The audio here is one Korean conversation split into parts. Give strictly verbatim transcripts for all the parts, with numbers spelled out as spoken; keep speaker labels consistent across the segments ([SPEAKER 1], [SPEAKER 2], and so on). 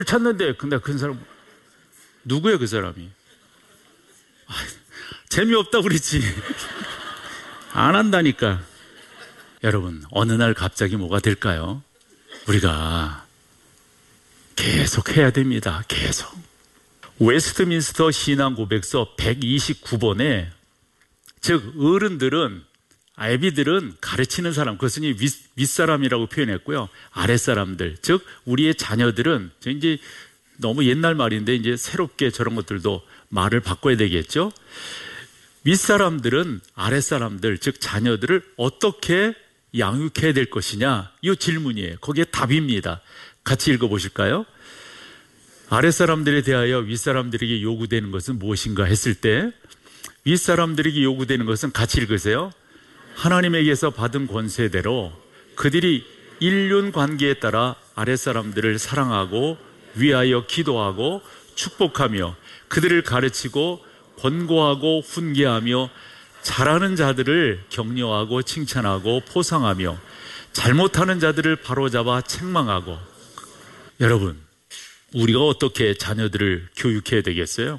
[SPEAKER 1] 찾는데 근데 그 사람 누구야 그 사람이? 아, 재미없다고 그랬지. 안 한다니까. 여러분, 어느 날 갑자기 뭐가 될까요? 우리가 계속 해야 됩니다. 계속. 웨스트민스터 신앙 고백서 백이십구 번에 즉 어른들은 아이들은 가르치는 사람, 그것은 윗, 윗사람이라고 표현했고요. 아랫사람들, 즉 우리의 자녀들은 이제 너무 옛날 말인데 이제 새롭게 저런 것들도 말을 바꿔야 되겠죠. 윗사람들은 아랫사람들, 즉 자녀들을 어떻게 양육해야 될 것이냐, 이 질문이에요. 거기에 답입니다. 같이 읽어보실까요? 아랫사람들에 대하여 윗사람들에게 요구되는 것은 무엇인가 했을 때 윗사람들에게 요구되는 것은 같이 읽으세요. 하나님에게서 받은 권세대로 그들이 일륜 관계에 따라 아랫사람들을 사랑하고 위하여 기도하고 축복하며 그들을 가르치고 권고하고 훈계하며 잘하는 자들을 격려하고 칭찬하고 포상하며 잘못하는 자들을 바로잡아 책망하고. 여러분, 우리가 어떻게 자녀들을 교육해야 되겠어요?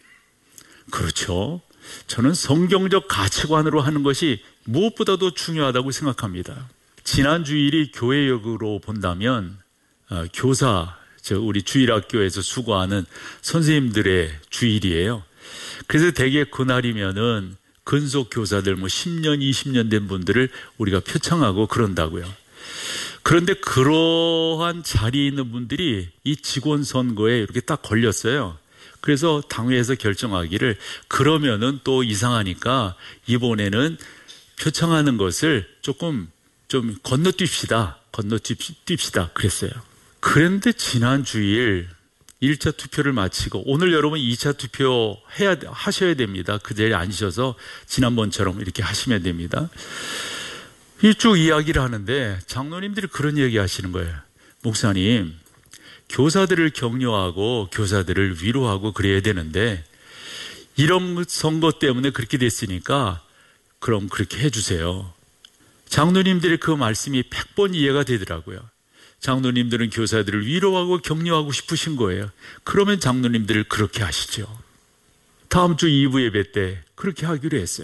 [SPEAKER 1] 그렇죠. 저는 성경적 가치관으로 하는 것이 무엇보다도 중요하다고 생각합니다. 지난 주일이 교회역으로 본다면 어, 교사, 저 우리 주일학교에서 수고하는 선생님들의 주일이에요. 그래서 대개 그날이면은 근속 교사들 뭐 십 년, 이십 년 된 분들을 우리가 표창하고 그런다고요. 그런데 그러한 자리에 있는 분들이 이 직원 선거에 이렇게 딱 걸렸어요. 그래서 당회에서 결정하기를 그러면은 또 이상하니까 이번에는 표창하는 것을 조금 좀 건너뛰시다. 건너뛰시다. 그랬어요. 그런데 지난 주일 일 차 투표를 마치고 오늘 여러분 이 차 투표 해야, 하셔야 됩니다. 그 자리에 앉으셔서 지난번처럼 이렇게 하시면 됩니다. 이쪽 이야기를 하는데 장로님들이 그런 얘기 하시는 거예요. 목사님, 교사들을 격려하고 교사들을 위로하고 그래야 되는데 이런 선거 때문에 그렇게 됐으니까 그럼 그렇게 해주세요. 장로님들의 그 말씀이 백 번 이해가 되더라고요. 장로님들은 교사들을 위로하고 격려하고 싶으신 거예요. 그러면 장로님들을 그렇게 하시죠. 다음 주 이 부 예배 때 그렇게 하기로 했어요.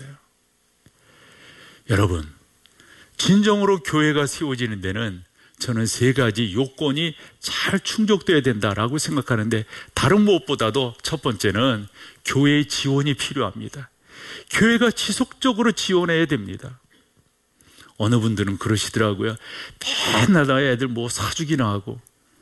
[SPEAKER 1] 여러분, 진정으로 교회가 세워지는 데는 저는 세 가지 요건이 잘 충족돼야 된다라고 생각하는데 다른 무엇보다도 첫 번째는 교회의 지원이 필요합니다. 교회가 지속적으로 지원해야 됩니다. 어느 분들은 그러시더라고요. 맨날 나 애들 뭐 사주기나 하고.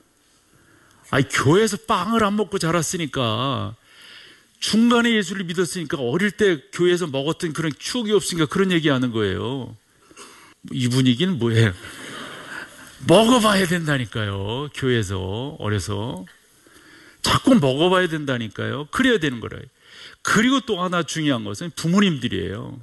[SPEAKER 1] 아니, 교회에서 빵을 안 먹고 자랐으니까 중간에 예수를 믿었으니까 어릴 때 교회에서 먹었던 그런 추억이 없으니까 그런 얘기하는 거예요. 이 분위기는 뭐예요? 먹어봐야 된다니까요. 교회에서 어려서 자꾸 먹어봐야 된다니까요. 그래야 되는 거래요. 그리고 또 하나 중요한 것은 부모님들이에요.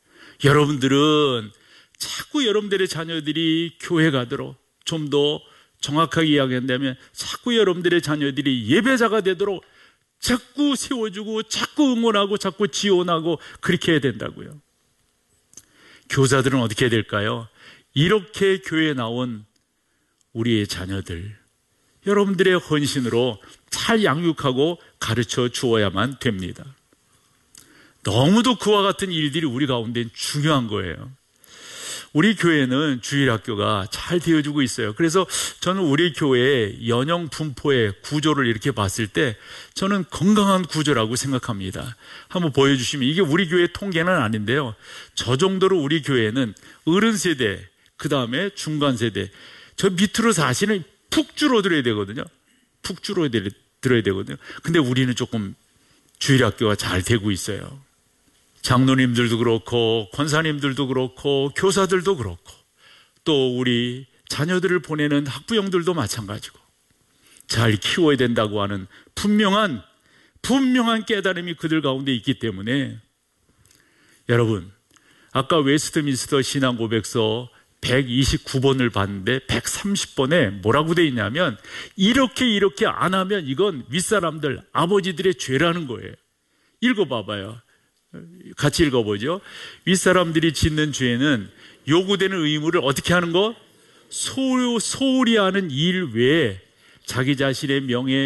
[SPEAKER 1] 여러분들은 자꾸 여러분들의 자녀들이 교회 가도록, 좀 더 정확하게 이야기한다면 자꾸 여러분들의 자녀들이 예배자가 되도록 자꾸 세워주고 자꾸 응원하고 자꾸 지원하고 그렇게 해야 된다고요. 교사들은 어떻게 해야 될까요? 이렇게 교회에 나온 우리의 자녀들, 여러분들의 헌신으로 잘 양육하고 가르쳐 주어야만 됩니다. 너무도 그와 같은 일들이 우리 가운데는 중요한 거예요. 우리 교회는 주일학교가 잘 되어주고 있어요. 그래서 저는 우리 교회의 연령 분포의 구조를 이렇게 봤을 때 저는 건강한 구조라고 생각합니다. 한번 보여주시면, 이게 우리 교회 통계는 아닌데요, 저 정도로 우리 교회는 어른 세대, 그 다음에 중간 세대, 저 밑으로 사실은 푹 줄어들어야 되거든요. 푹 줄어들어야 되거든요. 근데 우리는 조금 주일학교가 잘 되고 있어요. 장로님들도 그렇고 권사님들도 그렇고 교사들도 그렇고 또 우리 자녀들을 보내는 학부형들도 마찬가지고 잘 키워야 된다고 하는 분명한 분명한 깨달음이 그들 가운데 있기 때문에, 여러분, 아까 웨스트민스터 신앙 고백서 백이십구 번을 봤는데 백삼십 번에 뭐라고 돼 있냐면 이렇게 이렇게 안 하면 이건 윗사람들 아버지들의 죄라는 거예요. 읽어봐봐요. 같이 읽어보죠. 윗사람들이 짓는 죄는 요구되는 의무를 어떻게 하는 거? 소, 소홀히 하는 일 외에 자기 자신의 명예,